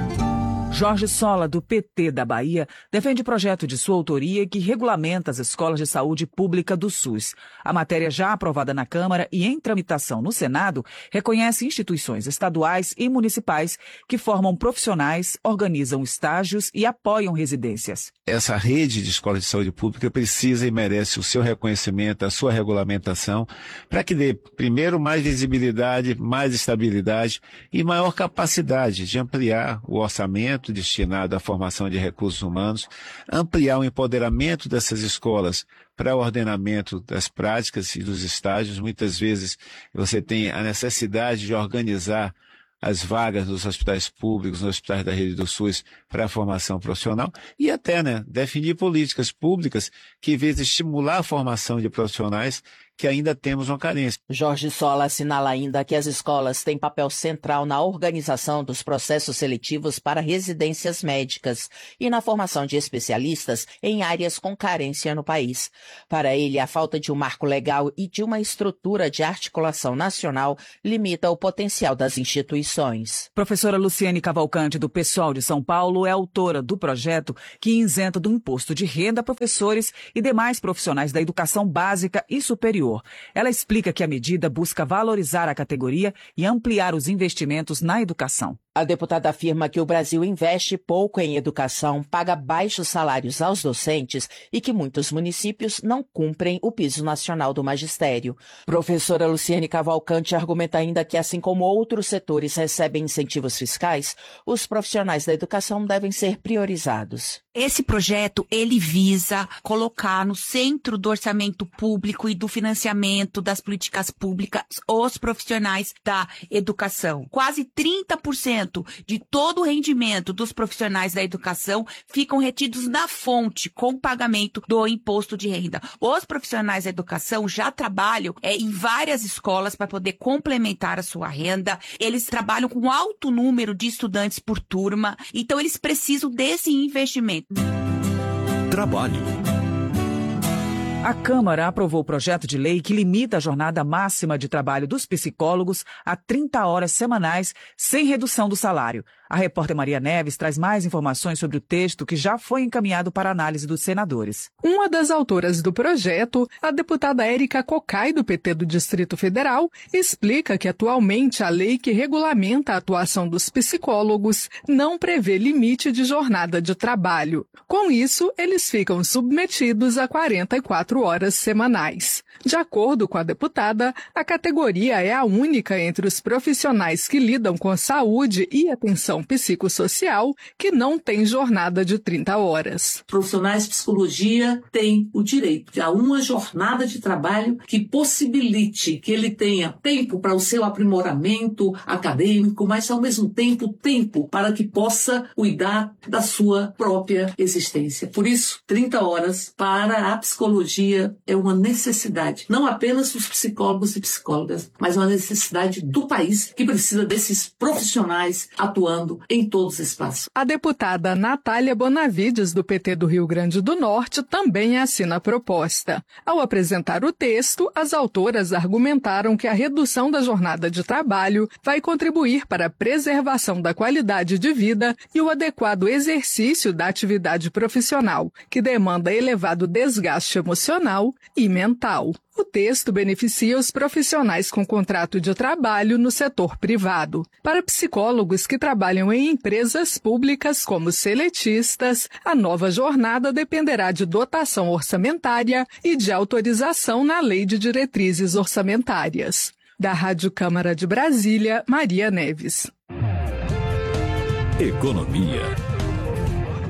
Jorge Sola, do P T da Bahia, defende projeto de sua autoria que regulamenta as escolas de saúde pública do SUS. A matéria, já aprovada na Câmara e em tramitação no Senado, reconhece instituições estaduais e municipais que formam profissionais, organizam estágios e apoiam residências. Essa rede de escolas de saúde pública precisa e merece o seu reconhecimento, a sua regulamentação, para que dê, primeiro, mais visibilidade, mais estabilidade e maior capacidade de ampliar o orçamento destinado à formação de recursos humanos, ampliar o empoderamento dessas escolas para o ordenamento das práticas e dos estágios. Muitas vezes você tem a necessidade de organizar as vagas nos hospitais públicos, nos hospitais da rede do SUS para a formação profissional e até, né, definir políticas públicas que visem estimular a formação de profissionais que ainda temos uma carência. Jorge Sola assinala ainda que as escolas têm papel central na organização dos processos seletivos para residências médicas e na formação de especialistas em áreas com carência no país. Para ele, a falta de um marco legal e de uma estrutura de articulação nacional limita o potencial das instituições. Professora Luciene Cavalcante, do PSOL de São Paulo, é autora do projeto que isenta do imposto de renda professores e demais profissionais da educação básica e superior. Ela explica que a medida busca valorizar a categoria e ampliar os investimentos na educação. A deputada afirma que o Brasil investe pouco em educação, paga baixos salários aos docentes e que muitos municípios não cumprem o piso nacional do magistério. Professora Luciene Cavalcante argumenta ainda que, assim como outros setores recebem incentivos fiscais, os profissionais da educação devem ser priorizados. Esse projeto, ele visa colocar no centro do orçamento público e do financiamento das políticas públicas os profissionais da educação. Quase trinta por cento de todo o rendimento dos profissionais da educação ficam retidos na fonte com o pagamento do imposto de renda. Os profissionais da educação já trabalham é, em várias escolas para poder complementar a sua renda. Eles trabalham com alto número de estudantes por turma, então eles precisam desse investimento. Trabalho. A Câmara aprovou o projeto de lei que limita a jornada máxima de trabalho dos psicólogos a trinta horas semanais, sem redução do salário. A repórter Maria Neves traz mais informações sobre o texto que já foi encaminhado para análise dos senadores. Uma das autoras do projeto, a deputada Érica Cocai, do P T do Distrito Federal, explica que atualmente a lei que regulamenta a atuação dos psicólogos não prevê limite de jornada de trabalho. Com isso, eles ficam submetidos a quarenta e quatro horas semanais. De acordo com a deputada, a categoria é a única entre os profissionais que lidam com saúde e atenção psicossocial que não tem jornada de trinta horas. Profissionais de psicologia têm o direito a uma jornada de trabalho que possibilite que ele tenha tempo para o seu aprimoramento acadêmico, mas ao mesmo tempo tempo para que possa cuidar da sua própria existência. Por isso, trinta horas para a psicologia é uma necessidade, não apenas dos psicólogos e psicólogas, mas uma necessidade do país que precisa desses profissionais atuando em todos os espaços. A deputada Natália Bonavides, do P T do Rio Grande do Norte, também assina a proposta. Ao apresentar o texto, as autoras argumentaram que a redução da jornada de trabalho vai contribuir para a preservação da qualidade de vida e o adequado exercício da atividade profissional, que demanda elevado desgaste emocional e mental. O texto beneficia os profissionais com contrato de trabalho no setor privado. Para psicólogos que trabalham em empresas públicas como seletistas, a nova jornada dependerá de dotação orçamentária e de autorização na Lei de Diretrizes Orçamentárias. Da Rádio Câmara de Brasília, Maria Neves. Economia.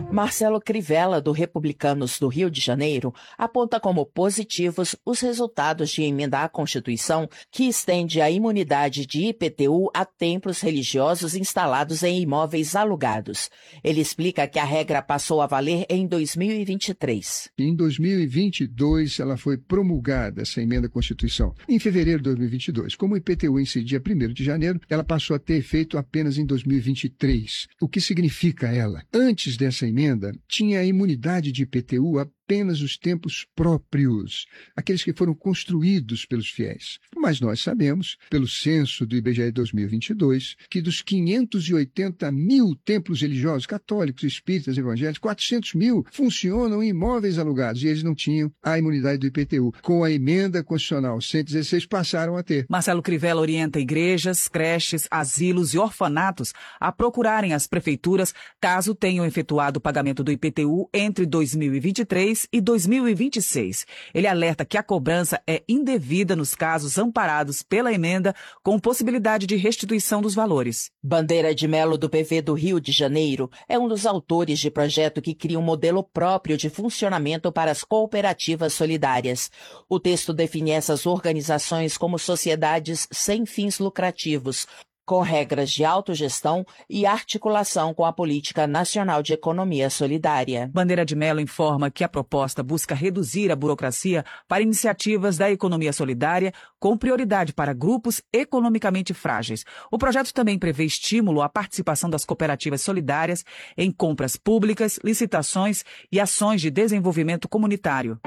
Marcelo Crivella, do Republicanos do Rio de Janeiro, aponta como positivos os resultados de emenda à Constituição que estende a imunidade de I P T U a templos religiosos instalados em imóveis alugados. Ele explica que a regra passou a valer em dois mil e vinte e três. Em dois mil e vinte e dois, ela foi promulgada, essa emenda à Constituição. Em fevereiro de dois mil e vinte e dois, como o I P T U incidia primeiro de janeiro, ela passou a ter efeito apenas em dois mil e vinte e três. O que significa ela? Antes dessa emenda, tinha a imunidade de I P T U apenas os templos próprios, aqueles que foram construídos pelos fiéis. Mas nós sabemos, pelo censo do I B G E dois mil e vinte e dois, que dos quinhentos e oitenta mil templos religiosos, católicos, espíritas, evangélicos, quatrocentos mil funcionam em imóveis alugados e eles não tinham a imunidade do I P T U. Com a emenda constitucional cento e dezesseis passaram a ter. Marcelo Crivella orienta igrejas, creches, asilos e orfanatos a procurarem as prefeituras caso tenham efetuado o pagamento do I P T U entre dois mil e vinte e três e dois mil e vinte e seis. Ele alerta que a cobrança é indevida nos casos amparados pela emenda, com possibilidade de restituição dos valores. Bandeira de Melo, do P V do Rio de Janeiro, é um dos autores de projeto que cria um modelo próprio de funcionamento para as cooperativas solidárias. O texto define essas organizações como sociedades sem fins lucrativos, com regras de autogestão e articulação com a Política Nacional de Economia Solidária. Bandeira de Melo informa que a proposta busca reduzir a burocracia para iniciativas da economia solidária, com prioridade para grupos economicamente frágeis. O projeto também prevê estímulo à participação das cooperativas solidárias em compras públicas, licitações e ações de desenvolvimento comunitário.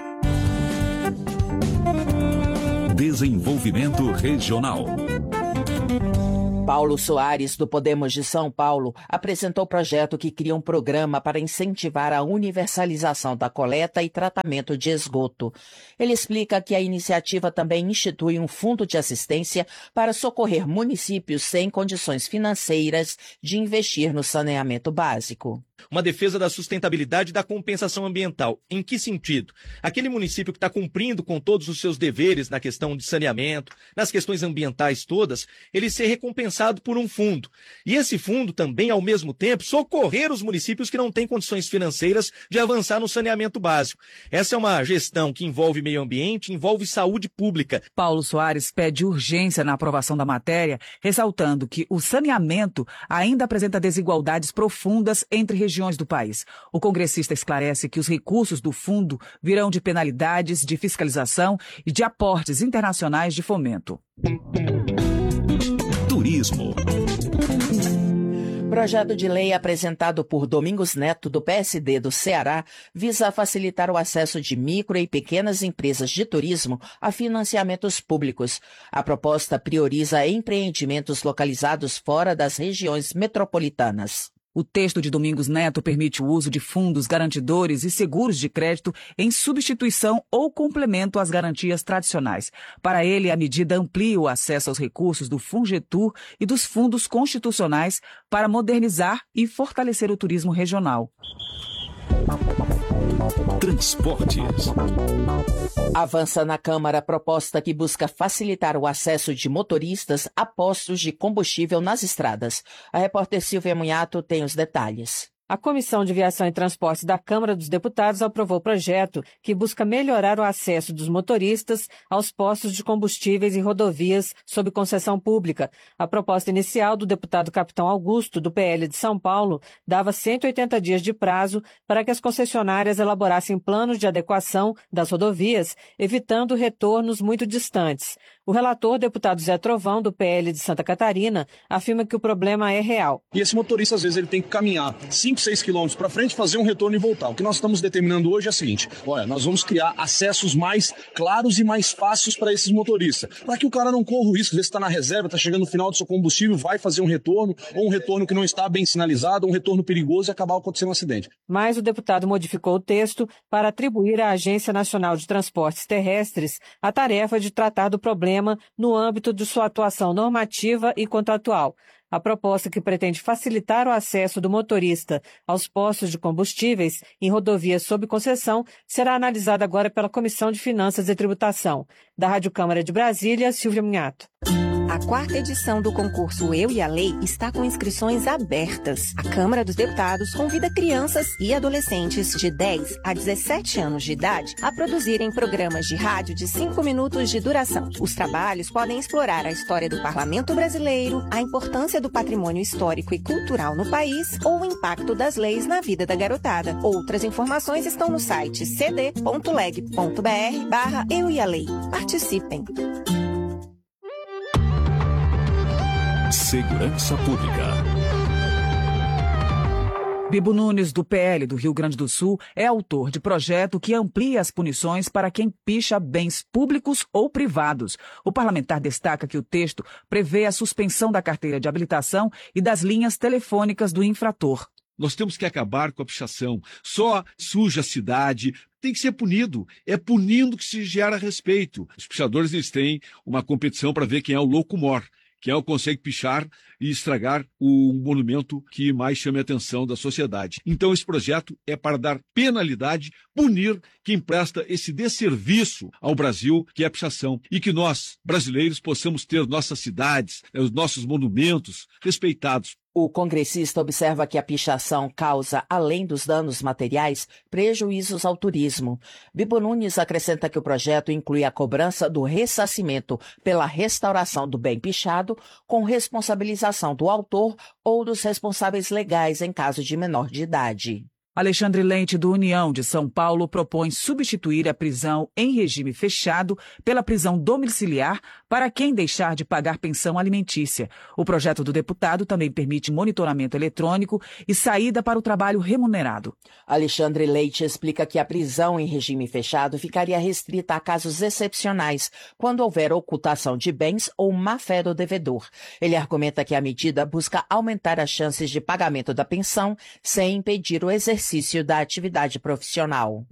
Desenvolvimento Regional. Paulo Soares, do Podemos de São Paulo, apresentou o projeto que cria um programa para incentivar a universalização da coleta e tratamento de esgoto. Ele explica que a iniciativa também institui um fundo de assistência para socorrer municípios sem condições financeiras de investir no saneamento básico. Uma defesa da sustentabilidade e da compensação ambiental. Em que sentido? Aquele município que está cumprindo com todos os seus deveres na questão de saneamento, nas questões ambientais todas, ele ser recompensado por um fundo. E esse fundo também, ao mesmo tempo, socorrer os municípios que não têm condições financeiras de avançar no saneamento básico. Essa é uma gestão que envolve meio ambiente, envolve saúde pública. Paulo Soares pede urgência na aprovação da matéria, ressaltando que o saneamento ainda apresenta desigualdades profundas entre regiões regiões do país. O congressista esclarece que os recursos do fundo virão de penalidades, de fiscalização e de aportes internacionais de fomento. Turismo. Projeto de lei apresentado por Domingos Neto, do P S D do Ceará, visa facilitar o acesso de micro e pequenas empresas de turismo a financiamentos públicos. A proposta prioriza empreendimentos localizados fora das regiões metropolitanas. O texto de Domingos Neto permite o uso de fundos garantidores e seguros de crédito em substituição ou complemento às garantias tradicionais. Para ele, a medida amplia o acesso aos recursos do Fungetur e dos fundos constitucionais para modernizar e fortalecer o turismo regional. Transportes. Avança na Câmara a proposta que busca facilitar o acesso de motoristas a postos de combustível nas estradas. A repórter Silvia Munhato tem os detalhes. A Comissão de Viação e Transportes da Câmara dos Deputados aprovou o projeto que busca melhorar o acesso dos motoristas aos postos de combustíveis e rodovias sob concessão pública. A proposta inicial do deputado Capitão Augusto, do P L de São Paulo, dava cento e oitenta dias de prazo para que as concessionárias elaborassem planos de adequação das rodovias, evitando retornos muito distantes. O relator, deputado Zé Trovão, do P L de Santa Catarina, afirma que o problema é real. E esse motorista, às vezes, ele tem que caminhar cinco, seis quilômetros para frente, fazer um retorno e voltar. O que nós estamos determinando hoje é o seguinte: olha, nós vamos criar acessos mais claros e mais fáceis para esses motoristas, para que o cara não corra o risco, ver se está na reserva, está chegando no final do seu combustível, vai fazer um retorno, ou um retorno que não está bem sinalizado, um retorno perigoso e acabar acontecendo um acidente. Mas o deputado modificou o texto para atribuir à Agência Nacional de Transportes Terrestres a tarefa de tratar do problema no âmbito de sua atuação normativa e contratual. A proposta, que pretende facilitar o acesso do motorista aos postos de combustíveis em rodovias sob concessão, será analisada agora pela Comissão de Finanças e Tributação. Da Rádio Câmara de Brasília, Silvia Munhato. A quarta edição do concurso Eu e a Lei está com inscrições abertas. A Câmara dos Deputados convida crianças e adolescentes de dez a dezessete anos de idade a produzirem programas de rádio de cinco minutos de duração. Os trabalhos podem explorar a história do parlamento brasileiro, a importância do patrimônio histórico e cultural no país ou o impacto das leis na vida da garotada. Outras informações estão no site cd ponto leg ponto br barra Eu e a Lei. Participem! Segurança Pública. Bibo Nunes, do P L do Rio Grande do Sul, é autor de projeto que amplia as punições para quem picha bens públicos ou privados. O parlamentar destaca que o texto prevê a suspensão da carteira de habilitação e das linhas telefônicas do infrator. Nós temos que acabar com a pichação. Só suja a cidade. Tem que ser punido. É punindo que se gera respeito. Os pichadores eles têm uma competição para ver quem é o louco mor. Quem é o que consegue pichar e estragar o monumento que mais chame a atenção da sociedade. Então, esse projeto é para dar penalidade, punir quem presta esse desserviço ao Brasil, que é a pichação. E que nós, brasileiros, possamos ter nossas cidades, os nossos monumentos respeitados. O congressista observa que a pichação causa, além dos danos materiais, prejuízos ao turismo. Bibo Nunes acrescenta que o projeto inclui a cobrança do ressarcimento pela restauração do bem pichado, com responsabilização do autor ou dos responsáveis legais em caso de menor de idade. Alexandre Lente, do União de São Paulo, propõe substituir a prisão em regime fechado pela prisão domiciliar para quem deixar de pagar pensão alimentícia. O projeto do deputado também permite monitoramento eletrônico e saída para o trabalho remunerado. Alexandre Leite explica que a prisão em regime fechado ficaria restrita a casos excepcionais, quando houver ocultação de bens ou má-fé do devedor. Ele argumenta que a medida busca aumentar as chances de pagamento da pensão sem impedir o exercício exercício da atividade profissional.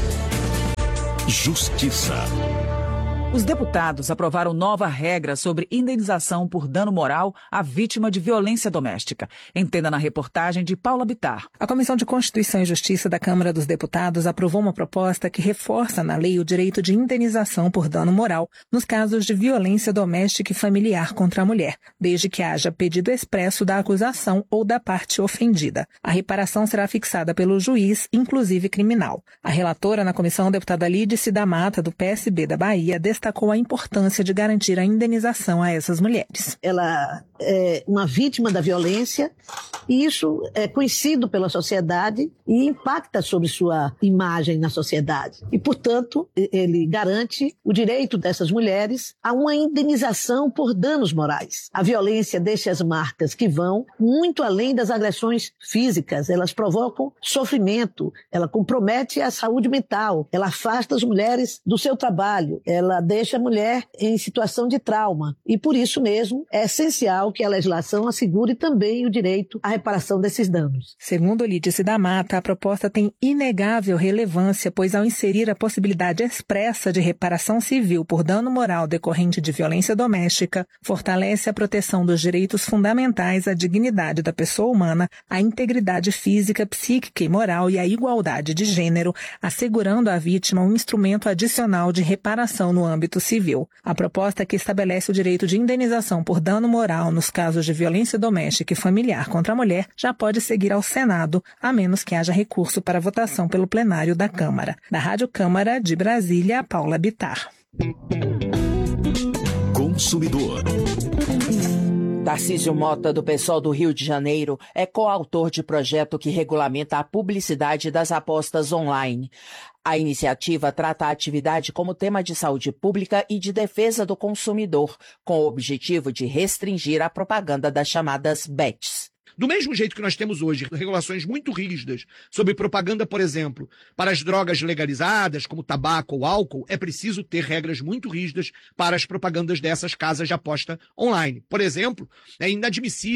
Justiça. Os deputados aprovaram nova regra sobre indenização por dano moral à vítima de violência doméstica. Entenda na reportagem de Paula Bittar. A Comissão de Constituição e Justiça da Câmara dos Deputados aprovou uma proposta que reforça na lei o direito de indenização por dano moral nos casos de violência doméstica e familiar contra a mulher, desde que haja pedido expresso da acusação ou da parte ofendida. A reparação será fixada pelo juiz, inclusive criminal. A relatora na comissão, deputada Lídice da Mata, do P S B da Bahia, destacou a importância de garantir a indenização a essas mulheres. Ela é uma vítima da violência e isso é conhecido pela sociedade e impacta sobre sua imagem na sociedade. E, portanto, ele garante o direito dessas mulheres a uma indenização por danos morais. A violência deixa as marcas que vão muito além das agressões físicas. Elas provocam sofrimento, ela compromete a saúde mental, ela afasta as mulheres do seu trabalho, ela deixa a mulher em situação de trauma. E por isso mesmo é essencial que a legislação assegure também o direito à reparação desses danos. Segundo Lídice da Mata, a proposta tem inegável relevância, pois ao inserir a possibilidade expressa de reparação civil por dano moral decorrente de violência doméstica, fortalece a proteção dos direitos fundamentais à dignidade da pessoa humana, à integridade física, psíquica e moral e à igualdade de gênero, assegurando à vítima um instrumento adicional de reparação no âmbito civil. A proposta que estabelece o direito de indenização por dano moral nos casos de violência doméstica e familiar contra a mulher já pode seguir ao Senado, a menos que haja recurso para votação pelo plenário da Câmara. Da Rádio Câmara de Brasília, Paula Bittar. Consumidor. Tarcísio Mota, do PSOL do Rio de Janeiro, é coautor de projeto que regulamenta a publicidade das apostas online. A iniciativa trata a atividade como tema de saúde pública e de defesa do consumidor, com o objetivo de restringir a propaganda das chamadas bets. Do mesmo jeito que nós temos hoje regulações muito rígidas sobre propaganda, por exemplo, para as drogas legalizadas, como tabaco ou álcool, é preciso ter regras muito rígidas para as propagandas dessas casas de aposta online. Por exemplo, é inadmissível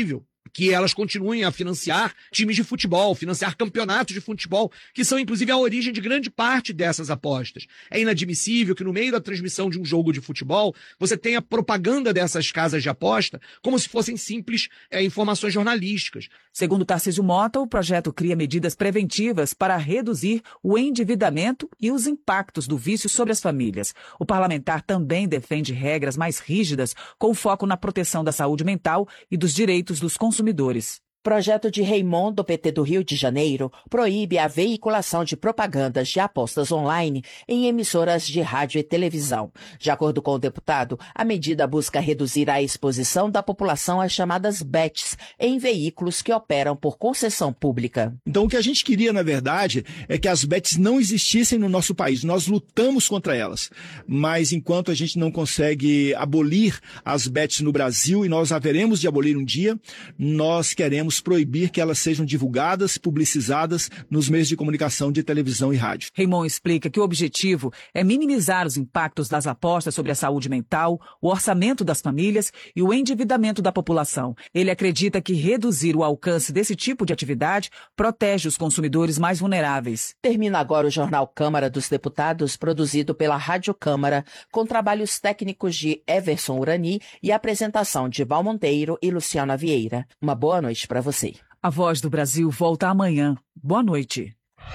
que elas continuem a financiar times de futebol, financiar campeonatos de futebol, que são inclusive a origem de grande parte dessas apostas. É inadmissível que no meio da transmissão de um jogo de futebol, você tenha propaganda dessas casas de aposta como se fossem simples é, informações jornalísticas. Segundo Tarcísio Mota, o projeto cria medidas preventivas para reduzir o endividamento e os impactos do vício sobre as famílias. O parlamentar também defende regras mais rígidas com foco na proteção da saúde mental e dos direitos dos consumidores. Projeto de Raimon, do P T do Rio de Janeiro, proíbe a veiculação de propagandas de apostas online em emissoras de rádio e televisão. De acordo com o deputado, a medida busca reduzir a exposição da população às chamadas bets em veículos que operam por concessão pública. Então, o que a gente queria, na verdade, é que as bets não existissem no nosso país. Nós lutamos contra elas. Mas, enquanto a gente não consegue abolir as bets no Brasil, e nós haveremos de abolir um dia, nós queremos proibir que elas sejam divulgadas, publicizadas nos meios de comunicação de televisão e rádio. Raimon explica que o objetivo é minimizar os impactos das apostas sobre a saúde mental, o orçamento das famílias e o endividamento da população. Ele acredita que reduzir o alcance desse tipo de atividade protege os consumidores mais vulneráveis. Termina agora o Jornal Câmara dos Deputados, produzido pela Rádio Câmara, com trabalhos técnicos de Everson Urani e apresentação de Val Monteiro e Luciana Vieira. Uma boa noite para você. A Voz do Brasil volta amanhã. Boa noite.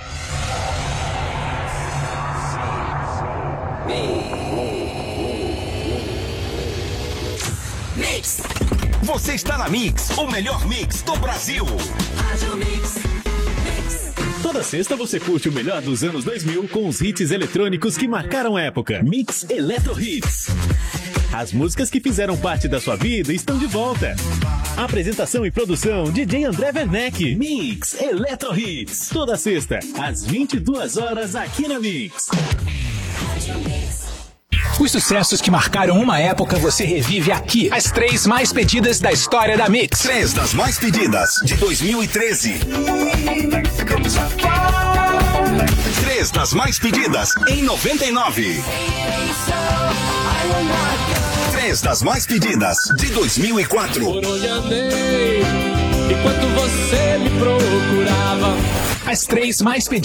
Mix. Você está na Mix, o melhor mix do Brasil. Toda sexta você curte o melhor dos anos dois mil com os hits eletrônicos que marcaram a época. Mix Eletro Hits. As músicas que fizeram parte da sua vida estão de volta. Apresentação e produção D J André Werneck. Mix Eletro Hits. Toda sexta, às vinte e duas horas, aqui na Mix. Os sucessos que marcaram uma época você revive aqui. As três mais pedidas da história da Mix. Três das mais pedidas de dois mil e treze. Três das mais pedidas em noventa e nove. Três das mais pedidas de dois mil e quatro. Por onde andei, enquanto você me procurava. As três mais pedidas.